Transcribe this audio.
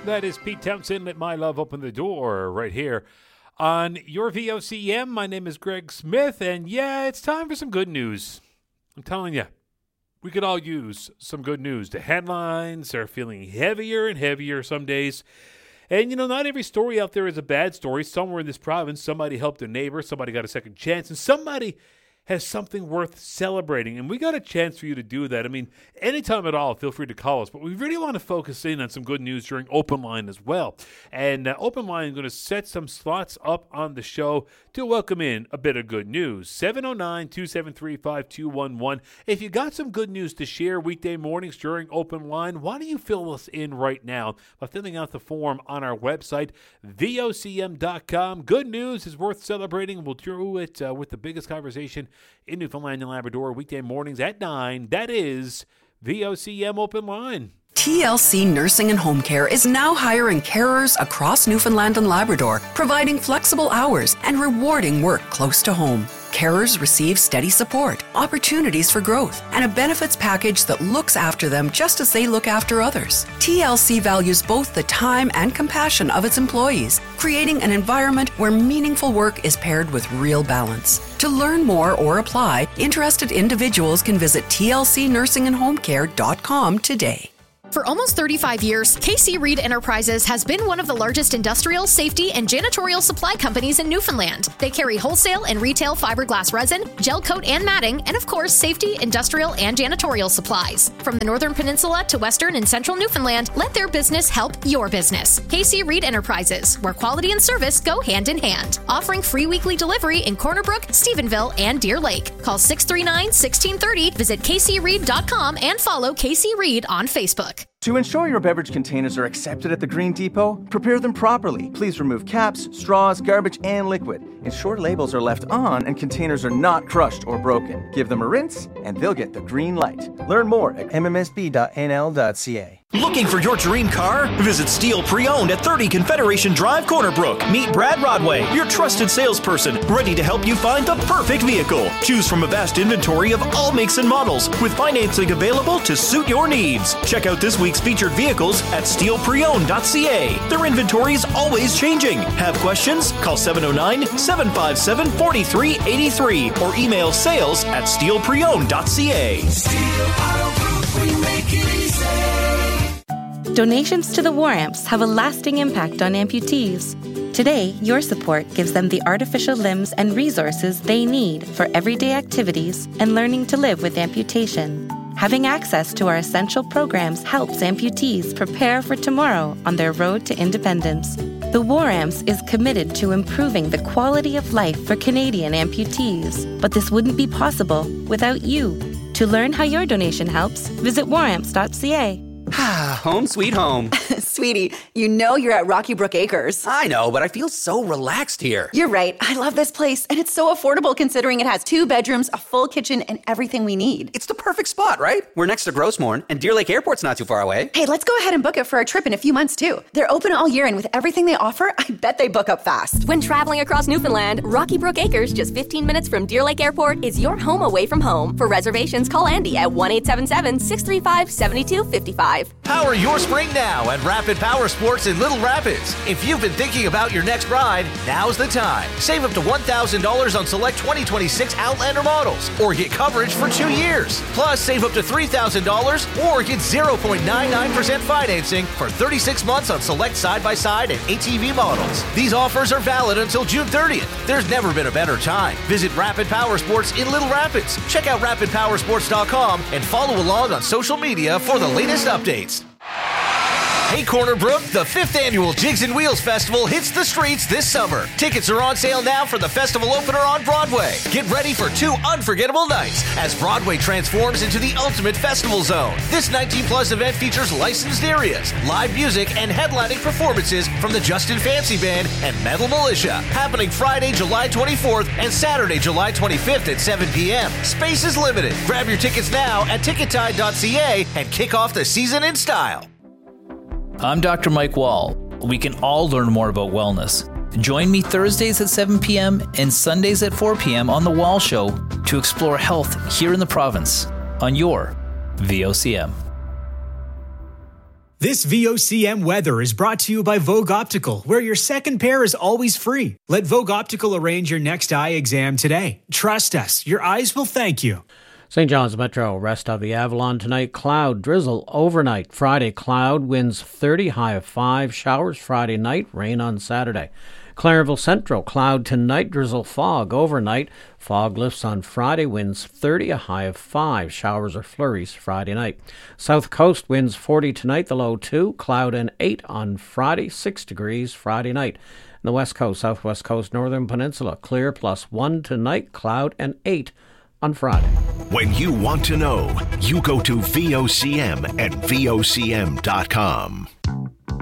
That is Pete Townsend. Let my love open the door right here on your VOCM. My name is Greg Smith, and yeah, it's time for some good news. I'm telling you, we could all use some good news. The headlines are feeling heavier and heavier some days. And, you know, not every story out there is a bad story. Somewhere in this province, somebody helped their neighbor, somebody got a second chance, and somebody has something worth celebrating. And we got a chance for you to do that. I mean, anytime at all, feel free to call us. But we really want to focus in on some good news during Open Line as well. And Open Line is going to set some slots up on the show to welcome in a bit of good news. 709-273-5211. If you got some good news to share weekday mornings during Open Line, why don't you fill us in right now by filling out the form on our website, vocm.com. Good news is worth celebrating. We'll do it with the biggest conversation in Newfoundland and Labrador, weekday mornings at 9. That is VOCM Open Line. TLC Nursing and Home Care is now hiring carers across Newfoundland and Labrador, providing flexible hours and rewarding work close to home. Carers receive steady support, opportunities for growth, and a benefits package that looks after them just as they look after others. TLC values both the time and compassion of its employees, creating an environment where meaningful work is paired with real balance. To learn more or apply, interested individuals can visit tlcnursingandhomecare.com today. For almost 35 years, KC Reed Enterprises has been one of the largest industrial, safety, and janitorial supply companies in Newfoundland. They carry wholesale and retail fiberglass resin, gel coat and matting, and of course, safety, industrial, and janitorial supplies. From the Northern Peninsula to Western and Central Newfoundland, let their business help your business. KC Reed Enterprises, where quality and service go hand in hand. Offering free weekly delivery in Corner Brook, Stephenville, and Deer Lake. Call 639-1630, visit kcreed.com, and follow KC Reed on Facebook. To ensure your beverage containers are accepted at the Green Depot, prepare them properly. Please remove caps, straws, garbage, and liquid. Ensure labels are left on and containers are not crushed or broken. Give them a rinse, and they'll get the green light. Learn more at mmsb.nl.ca. Looking for your dream car? Visit Steel Pre-Owned at 30 Confederation Drive, Corner Brook. Meet Brad Rodway, your trusted salesperson, ready to help you find the perfect vehicle. Choose from a vast inventory of all makes and models, with financing available to suit your needs. Check out this week's featured vehicles at steelpreowned.ca. Their inventory is always changing. Have questions? Call 709-757-4383 or email sales@steelpreowned.ca. Steel Auto Group, we make it easy. Donations to the War Amps have a lasting impact on amputees. Today, your support gives them the artificial limbs and resources they need for everyday activities and learning to live with amputation. Having access to our essential programs helps amputees prepare for tomorrow on their road to independence. The War Amps is committed to improving the quality of life for Canadian amputees, but this wouldn't be possible without you. To learn how your donation helps, visit waramps.ca. Home sweet home. Sweetie, you know you're at Rocky Brook Acres. I know, but I feel so relaxed here. You're right. I love this place, and it's so affordable considering it has 2 bedrooms, a full kitchen, and everything we need. It's the perfect spot, right? We're next to Grossmorn, and Deer Lake Airport's not too far away. Hey, let's go ahead and book it for a trip in a few months, too. They're open all year, and with everything they offer, I bet they book up fast. When traveling across Newfoundland, Rocky Brook Acres, just 15 minutes from Deer Lake Airport, is your home away from home. For reservations, call Andy at 1-877-635-7255. Power your spring now at Rapid Power Sports in Little Rapids. If you've been thinking about your next ride, now's the time. Save up to $1,000 on select 2026 Outlander models, or get coverage for 2 years. Plus, save up to $3,000 or get 0.99% financing for 36 months on select side-by-side and ATV models. These offers are valid until June 30th. There's never been a better time. Visit Rapid Power Sports in Little Rapids. Check out rapidpowersports.com and follow along on social media for the latest updates. Hey Corner Brook, the 5th annual Jigs and Wheels Festival hits the streets this summer. Tickets are on sale now for the festival opener on Broadway. Get ready for 2 unforgettable nights as Broadway transforms into the ultimate festival zone. This 19-plus event features licensed areas, live music, and headlining performances from the Justin Fancy Band and Metal Militia. Happening Friday, July 24th and Saturday, July 25th at 7 p.m. Space is limited. Grab your tickets now at tickettide.ca and kick off the season in style. I'm Dr. Mike Wall. We can all learn more about wellness. Join me Thursdays at 7 p.m. and Sundays at 4 p.m. on The Wall Show to explore health here in the province on your VOCM. This VOCM weather is brought to you by Vogue Optical, where your second pair is always free. Let Vogue Optical arrange your next eye exam today. Trust us, your eyes will thank you. St. John's Metro, rest of the Avalon tonight, cloud, drizzle overnight. Friday, cloud, winds 30, high of 5, showers Friday night, rain on Saturday. Clarenville Central, cloud tonight, drizzle, fog overnight. Fog lifts on Friday, winds 30, a high of 5. Showers or flurries Friday night. South Coast, winds 40 tonight, the low 2. Cloud and 8 on Friday, 6 degrees Friday night. And the West Coast, Southwest Coast, Northern Peninsula, clear, +1 tonight, cloud and 8 on Friday. When you want to know, you go to VOCM at VOCM.com.